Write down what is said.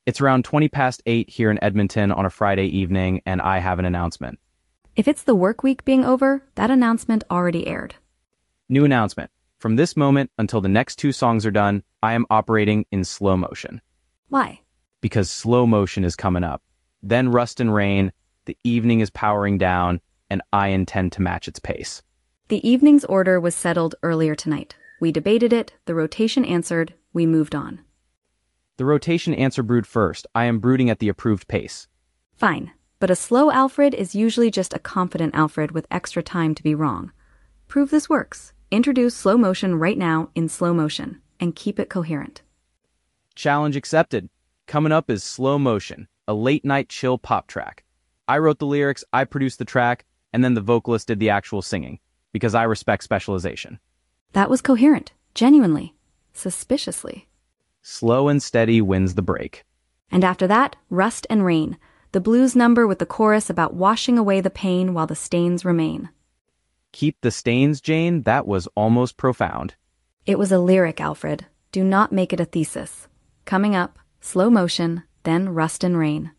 It's around 20 past 8 here in Edmonton on a Friday evening, and I have an announcement. If it's the work week being over, that announcement already aired. New announcement. From this moment until the next two songs are done, I am operating in slow motion. Why? Because slow motion is coming up. Then Rust and Rain, the evening is powering down, and I intend to match its pace. The evening's order was settled earlier tonight. We debated it, the rotation answered, we moved on. The rotation answer brewed first. I am brooding at the approved pace. Fine, but a slow Alfred is usually just a confident Alfred with extra time to be wrong. Prove this works. Introduce slow motion right now in slow motion, and keep it coherent. Challenge accepted. Coming up is Slow Motion, a late-night chill pop track. I wrote the lyrics, I produced the track, and then the vocalist did the actual singing, because I respect specialization. That was coherent, genuinely, suspiciously. Slow and steady wins the break. And after that, Rust and Rain, the blues number with the chorus about washing away the pain while the stains remain. Keep the stains, Jane, that was almost profound. It was a lyric, Alfred. Do not make it a thesis. Coming up, slow motion, then Rust and Rain.